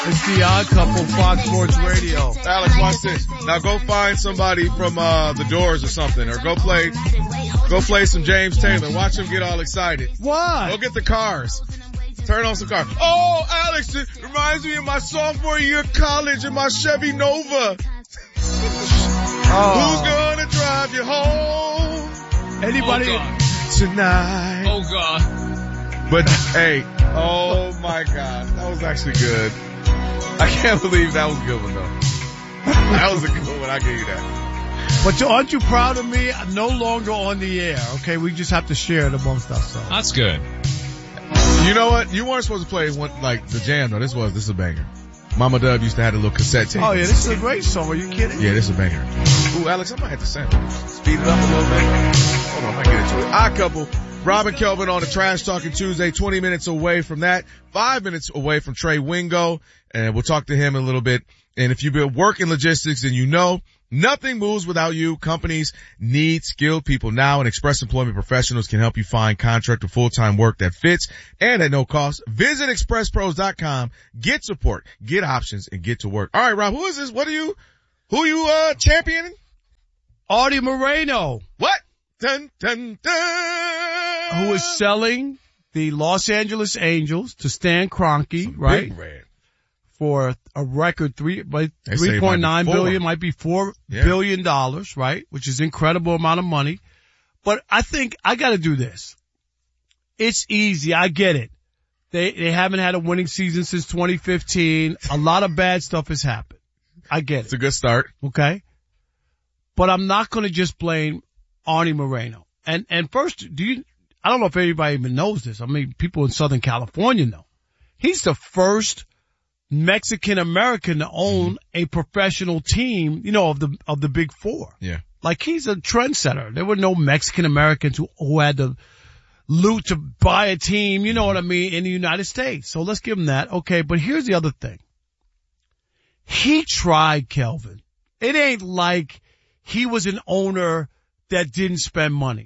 It's the Odd Couple, Fox Sports Radio. Alex, watch this. Now go find somebody from the Doors or something, or go play some James Taylor. Watch him get all excited. What? Go get the Cars. Turn on some Cars. Oh, Alex, it reminds me of my sophomore year of college in my Chevy Nova. Who's gonna drive you home? Anybody tonight? Oh God. But hey, oh my God, that was actually good. I can't believe that was a good one though. That was a good one. I gave you that. But aren't you proud of me? I'm no longer on the air. Okay, we just have to share it amongst ourselves. That's good. You know what? You weren't supposed to play one like the jam though. This is a banger. Mama Dub used to have a little cassette tape. Oh yeah, this is a great song. Are you kidding? Yeah, this is a banger. Ooh, Alex, I might have to sample. Speed it up a little bit. Hold on, I might get into it. Odd Couple. Robin Kelvin on the Trash Talking Tuesday, 20 minutes away from that, 5 minutes away from Trey Wingo, and we'll talk to him in a little bit. And if you've been working logistics, then you know nothing moves without you. Companies need skilled people now, and Express Employment Professionals can help you find contract or full-time work that fits and at no cost. Visit expresspros.com, get support, get options, and get to work. All right, Rob, who is this? Who you championing? Artie Moreno. What? Dun, dun, dun. Who is selling the Los Angeles Angels to Stan Kroenke, right? Big red. For a record $3.9 billion, might be $4 billion, right? Which is incredible amount of money. But I think I gotta do this. It's easy. I get it. They haven't had a winning season since 2015. A lot of bad stuff has happened. I get it. It's a good start. Okay. But I'm not gonna just blame Artie Moreno. And first, I don't know if anybody even knows this. I mean, people in Southern California know. He's the first Mexican American to own a professional team, of the Big Four. Yeah. Like he's a trendsetter. There were no Mexican Americans who had the loot to buy a team, you know what I mean, in the United States. So let's give him that. Okay, but here's the other thing. He tried, Kelvin. It ain't like he was an owner that didn't spend money.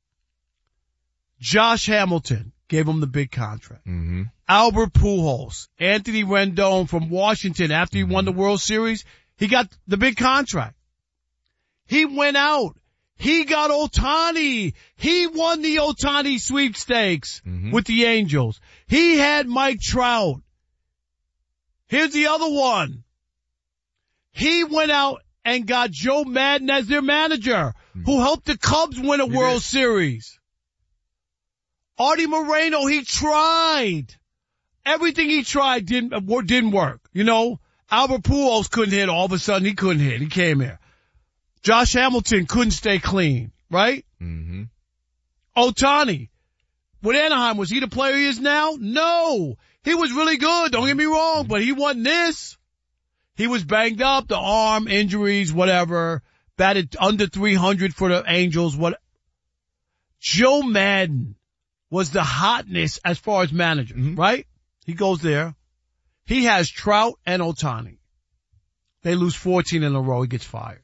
Josh Hamilton gave him the big contract. Mm-hmm. Albert Pujols, Anthony Rendon from Washington, after he won the World Series, he got the big contract. He went out. He got Ohtani. He won the Ohtani sweepstakes with the Angels. He had Mike Trout. Here's the other one. He went out and got Joe Madden as their manager, who helped the Cubs win a World Series. Artie Moreno, he tried. Everything he tried didn't work. Albert Pujols couldn't hit. All of a sudden, he couldn't hit. He came here. Josh Hamilton couldn't stay clean, right? Mm-hmm. Ohtani, with Anaheim, was he the player he is now? No. He was really good, don't get me wrong, but he wasn't this. He was banged up, the arm, injuries, whatever. Batted under 300 for the Angels. Joe Madden was the hotness as far as manager, right? He goes there. He has Trout and Ohtani. They lose 14 in a row. He gets fired.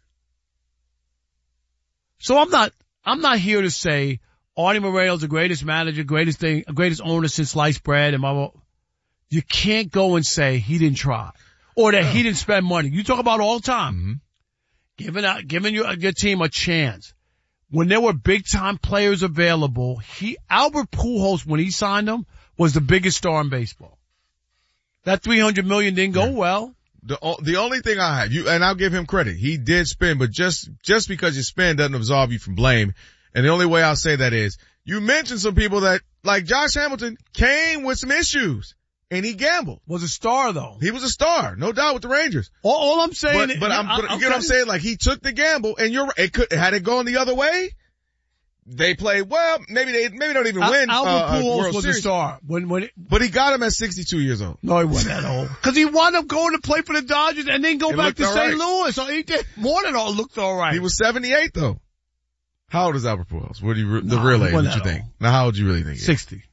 So I'm not here to say Artie Moreno's the greatest manager, greatest owner since sliced bread and blah, blah. You can't go and say he didn't try or that he didn't spend money. You talk about all the time. Giving your team a chance. When there were big time players available, Albert Pujols, when he signed them, was the biggest star in baseball. That $300 million didn't go well. The only thing I have, and I'll give him credit, he did spend, but just because you spend doesn't absolve you from blame. And the only way I'll say that is, you mentioned some people that, like Josh Hamilton, came with some issues. And he gambled. Was a star though. He was a star, no doubt, with the Rangers. All I'm saying you get what I'm saying? Like, he took the gamble, and you're right. Had it gone the other way, they played well. Maybe don't even win. Albert Pujols was Series. a star. But he got him at 62 years old. No, he wasn't that old. Cause he wound up going to play for the Dodgers and then go back to St. Louis. So he did more than all looked all right. He was 78 though. How old is Albert Pujols? What do you, the real age, what you think? Now, how old do you really think he is? 60.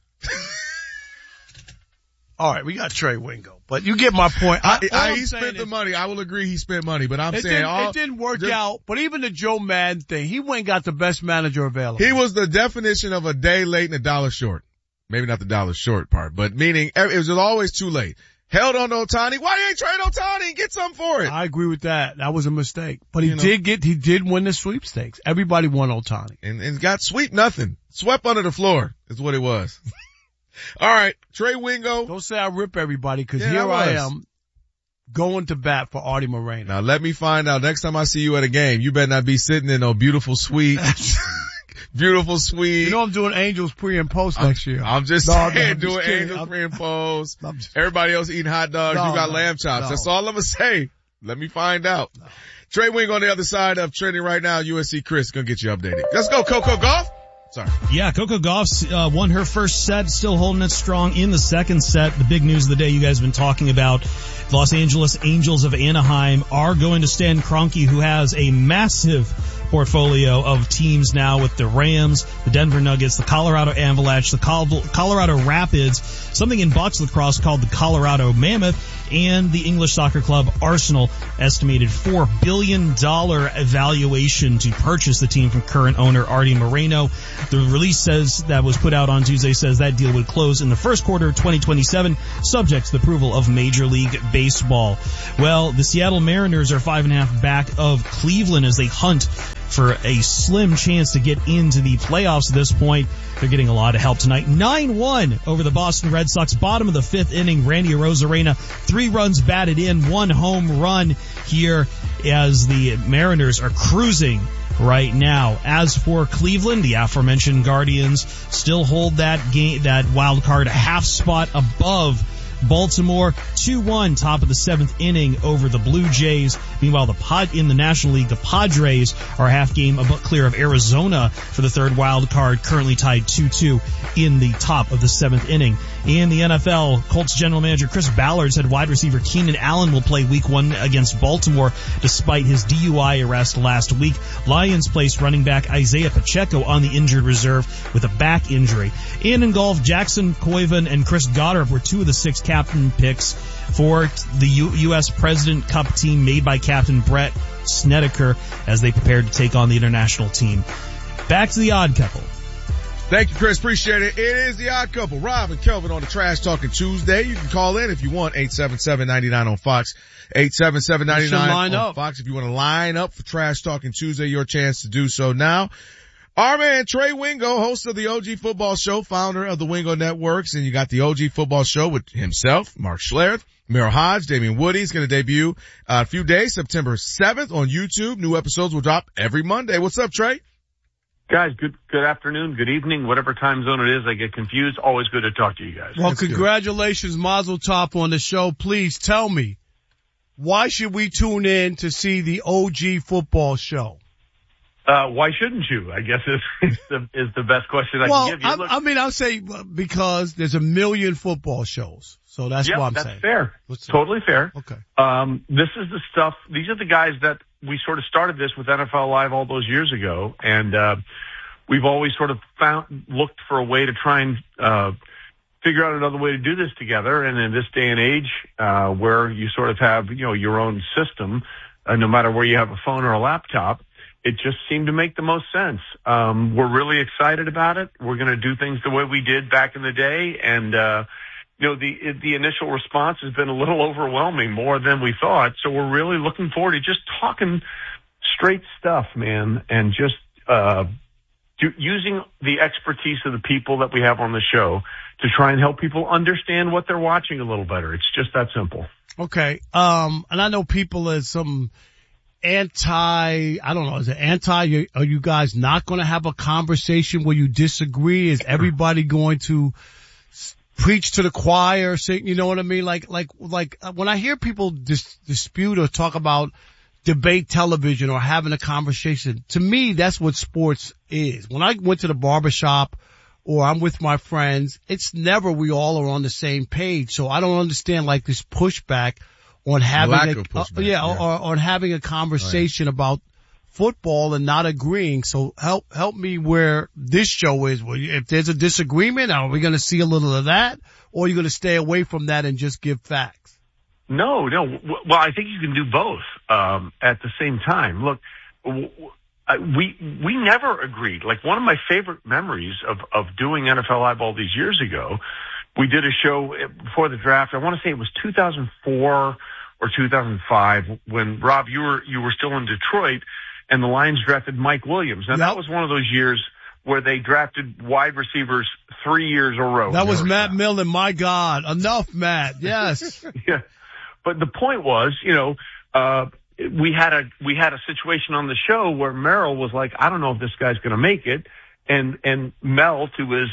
All right, we got Trey Wingo, but you get my point. He spent the money. I will agree he spent money, but I'm saying it didn't work out. But even the Joe Madden thing, he went and got the best manager available. He was the definition of a day late and $1 short. Maybe not the $1 short part, but meaning it was always too late. held on to Ohtani. Why you ain't trade Ohtani and get something for it? I agree with that. That was a mistake. But he did win the sweepstakes. Everybody won Ohtani. And got nothing. Swept under the floor is what it was. All right, Trey Wingo. Don't say I rip everybody, because here I am going to bat for Artie Moreno. Now let me find out next time I see you at a game, you better not be sitting in no beautiful suite. Beautiful suite. You know I'm doing Angels pre and post next year. I'm just saying, doing Angels pre and post. Everybody else eating hot dogs. You got lamb chops. That's all I'm going to say. Let me find out. Trey Wingo on the other side of trending right now. USC Chris going to get you updated. Let's go, Coco Gauff. Sorry. Yeah, Coco Gauff won her first set, still holding it strong in the second set. The big news of the day you guys have been talking about, Los Angeles Angels of Anaheim are going to Stan Kroenke, who has a massive portfolio of teams now with the Rams, the Denver Nuggets, the Colorado Avalanche, the Colorado Rapids, something in box lacrosse called the Colorado Mammoth, and the English soccer club Arsenal. Estimated $4 billion valuation to purchase the team from current owner Artie Moreno. The release says that was put out on Tuesday says that deal would close in the first quarter of 2027, subject to the approval of Major League Baseball. Well, the Seattle Mariners are 5.5 back of Cleveland as they hunt for a slim chance to get into the playoffs at this point. They're getting a lot of help tonight. 9-1 over the Boston Red Sox. Bottom of the fifth inning, Randy Arozarena, 3 runs batted in, 1 home run here as the Mariners are cruising right now. As for Cleveland, the aforementioned Guardians still hold that wild card a half spot above Baltimore. 2-1 top of the 7th inning over the Blue Jays. Meanwhile, in the National League, the Padres are a half game clear of Arizona for the third wild card, currently tied 2-2 in the top of the 7th inning. In the NFL, Colts general manager Chris Ballard said wide receiver Keenan Allen will play week 1 against Baltimore despite his DUI arrest last week. Lions placed running back Isaiah Pacheco on the injured reserve with a back injury. And in golf, Jackson Koivan and Chris Goddard were 2 of the 6 captain picks for the U.S. President Cup team made by Captain Brett Snedeker as they prepared to take on the international team. Back to the Odd Couple. Thank you, Chris. Appreciate it. It is the Odd Couple. Rob and Kelvin on the Trash Talking Tuesday. You can call in if you want. 877-99 on Fox. 877-99 on Fox. If you want to line up for Trash Talking Tuesday, your chance to do so now. Our man Trey Wingo, host of the OG Football Show, founder of the Wingo Networks, and you got the OG Football Show with himself, Mark Schlereth, Merrill Hodge, Damian Woody. He's going to debut a few days, September 7th on YouTube. New episodes will drop every Monday. What's up, Trey? Guys, good afternoon, good evening, whatever time zone it is. I get confused. Always good to talk to you guys. Well, congratulations, Mazel Tov on the show. Please tell me, why should we tune in to see the OG Football Show? Why shouldn't you? I guess is the best question I can give you. I mean, I'll say because there's a million football shows. So that's what I'm saying. That's fair. Totally fair. Okay. This is the stuff, these are the guys that we sort of started this with NFL Live all those years ago. And, we've always sort of looked for a way to try and, figure out another way to do this together. And in this day and age, where you sort of have, your own system, no matter where you have a phone or a laptop, it just seemed to make the most sense. We're really excited about it. We're going to do things the way we did back in the day. And, the initial response has been a little overwhelming, more than we thought. So we're really looking forward to just talking straight stuff, man, and just, using the expertise of the people that we have on the show to try and help people understand what they're watching a little better. It's just that simple. Okay. And I know people are some is it anti? Are you guys not going to have a conversation where you disagree? Is everybody going to preach to the choir? You know what I mean? Like when I hear people dispute or talk about debate television or having a conversation, to me, that's what sports is. When I went to the barbershop or I'm with my friends, it's never we all are on the same page. So I don't understand like this pushback on having on having a conversation about football and not agreeing. So help me where this show is. If there's a disagreement, are we going to see a little of that, or are you going to stay away from that and just give facts? No. Well, I think you can do both at the same time. Look, we never agreed. Like, one of my favorite memories of doing NFL Live all these years ago we did a show before the draft. I want to say it was 2004 or 2005 when, Rob, you were still in Detroit and the Lions drafted Mike Williams. Now that was one of those years where they drafted wide receivers 3 years in a row. That was Matt Millen. My God. Enough, Matt. Yes. Yeah. But the point was, we had a situation on the show where Merrill was like, I don't know if this guy's going to make it. And Mel,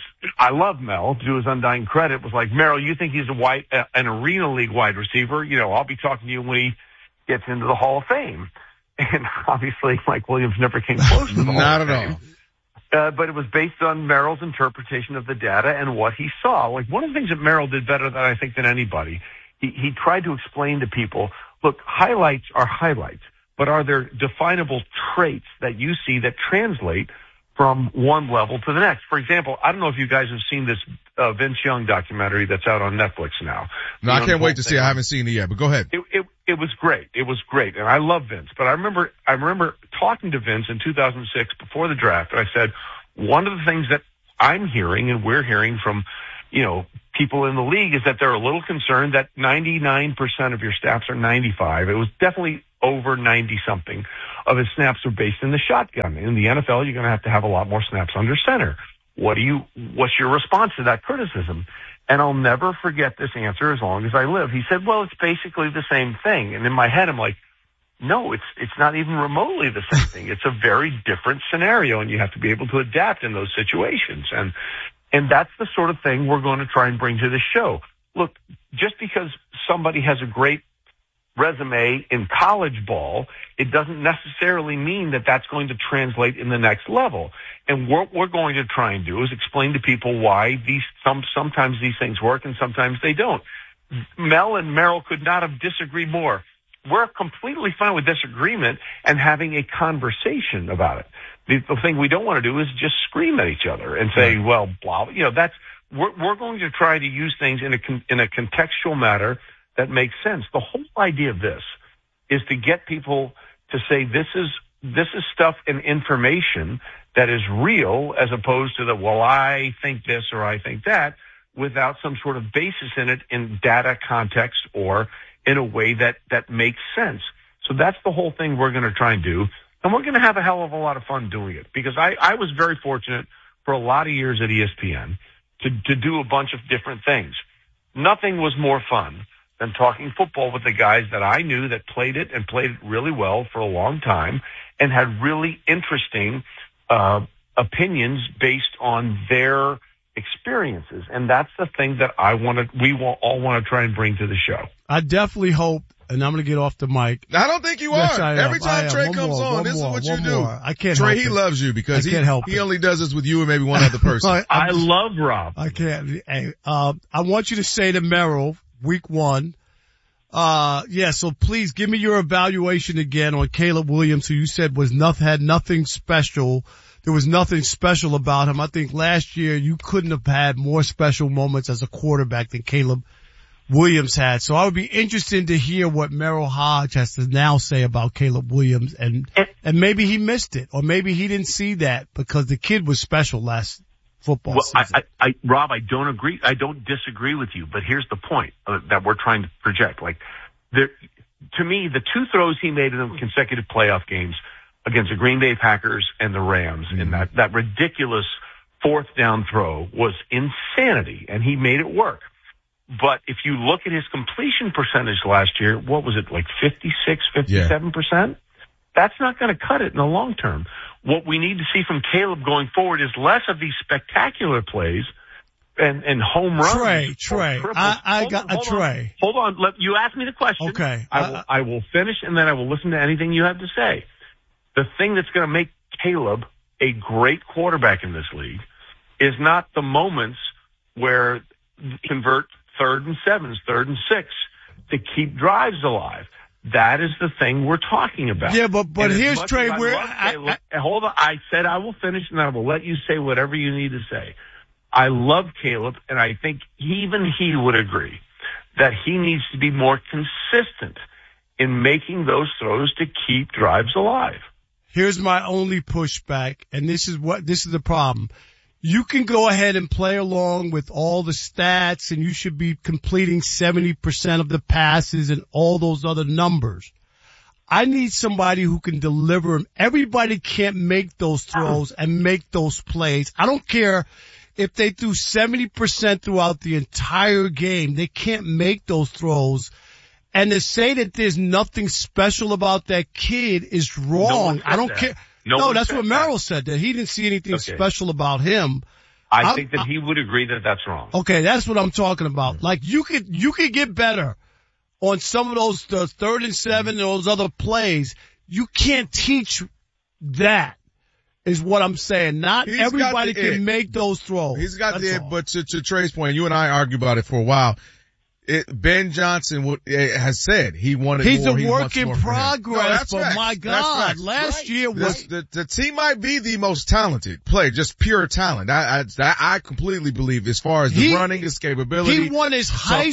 I love Mel, to his undying credit, was like, Merrill, you think he's an Arena League wide receiver? I'll be talking to you when he gets into the Hall of Fame. And obviously Mike Williams never came close to the Hall of Fame. Not at all. But it was based on Merrill's interpretation of the data and what he saw. Like, one of the things that Merrill did better than I think than anybody, he tried to explain to people, look, highlights are highlights, but are there definable traits that you see that translate from one level to the next? For example, I don't know if you guys have seen this Vince Young documentary that's out on Netflix now. No, I can't wait to see it. I haven't seen it yet, but go ahead. It was great. It was great. And I love Vince. But I remember talking to Vince in 2006 before the draft, and I said, one of the things that I'm hearing and we're hearing from, people in the league is that they're a little concerned that 99% of your snaps are 95. It was definitely over 90-something of his snaps are based in the shotgun. In the NFL, you're going to have a lot more snaps under center. What's your response to that criticism? And I'll never forget this answer as long as I live. He said, well, it's basically the same thing. And in my head, I'm like, no, it's not even remotely the same thing. It's a very different scenario, and you have to be able to adapt in those situations. And that's the sort of thing we're going to try and bring to the show. Look, just because somebody has a great resume in college ball, it doesn't necessarily mean that that's going to translate in the next level. And what we're going to try and do is explain to people why sometimes these things work and sometimes they don't. Mel and Merrill could not have disagreed more. We're completely fine with disagreement and having a conversation about it. The thing we don't want to do is just scream at each other and say, well, blah, we're going to try to use things in a contextual manner that makes sense. The whole idea of this is to get people to say this is stuff and information that is real, as opposed to I think this or I think that, without some sort of basis in it in data context or in a way that makes sense. So that's the whole thing we're going to try and do. And we're going to have a hell of a lot of fun doing it, because I was very fortunate for a lot of years at ESPN to do a bunch of different things. Nothing was more fun than talking football with the guys that I knew that played it and played it really well for a long time and had really interesting opinions based on their experiences. And that's the thing that we will all want to try and bring to the show. I definitely hope, and I'm going to get off the mic. I don't think you yes, are. Every time Trey comes on, this is what you do. I can't Trey, help he it. loves you because he only does this with you and maybe one other person. I love Rob. I can't. Hey, I want you to say to Merrill, week 1, so please give me your evaluation again on Caleb Williams, who you said had nothing special. There was nothing special about him. I think last year you couldn't have had more special moments as a quarterback than Caleb Williams had. So I would be interested to hear what Merrill Hodge has to now say about Caleb Williams, and maybe he missed it, or maybe he didn't see that because the kid was special last football season. Rob, I don't agree. I don't disagree with you, but here's the point that we're trying to project. To me, the 2 throws he made in the consecutive playoff games against the Green Bay Packers and the Rams, and that ridiculous 4th down throw was insanity, and he made it work. But if you look at his completion percentage last year, what was it, like 56, 57%? Yeah. That's not going to cut it in the long term. What we need to see from Caleb going forward is less of these spectacular plays and home runs. Trey. Trey. Hold on. You asked me the question. Okay. I will finish, and then I will listen to anything you have to say. The thing that's going to make Caleb a great quarterback in this league is not the moments where convert 3rd and 7s, 3rd and 6 to keep drives alive. That is the thing we're talking about. Yeah, but here's Trey. Hold on. I said I will finish, and I will let you say whatever you need to say. I love Caleb, and I think even he would agree that he needs to be more consistent in making those throws to keep drives alive. Here's my only pushback, and this is the problem. you can go ahead and play along with all the stats and you should be completing 70% of the passes and all those other numbers. I need somebody who can deliver them. Everybody can't make those throws and make those plays. I don't care if they threw 70% throughout the entire game. They can't make those throws. And to say that there's nothing special about that kid is wrong. I don't care. No, that's what Merrill said, that he didn't see anything special about him. I think that he would agree that that's wrong. Okay, that's what I'm talking about. Like, you could get better on some of those, the 3rd and 7 and those other plays. You can't teach that, is what I'm saying. Not everybody can make those throws. He's got the it, but to Trey's point, you and I argue about it for a while. Ben Johnson has said he wanted He's more. He's a work in progress, but my God, last year was... The team might be the most talented player, just pure talent. I completely believe as far as the running, his capability. He won his high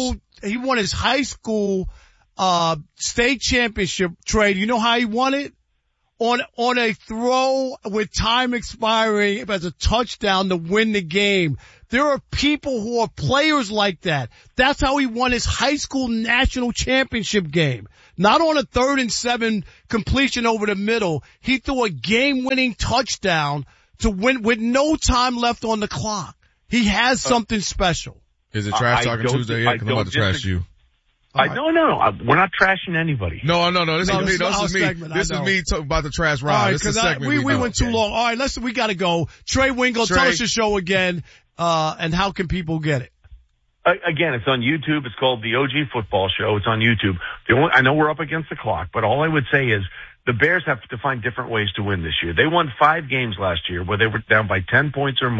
school, state championship trade. You know how he won it? On a throw with time expiring as a touchdown to win the game. There are people who are players like that. That's how he won his high school national championship game. Not on a 3rd and 7 completion over the middle. He threw a game-winning touchdown to win with no time left on the clock. He has something special. Is it Trash Talking Tuesday yet? Because I'm about to trash you. No. We're not trashing anybody. No. This is me. This is me talking about the trash Rob. All right, because we went too long. All right, we got to go. Trey Wingo, tell us your show again, and how can people get it? Again, it's on YouTube. It's called the OG Football Show. It's on YouTube. I know we're up against the clock, but all I would say is the Bears have to find different ways to win this year. They won 5 games last year where they were down by 10 points or more.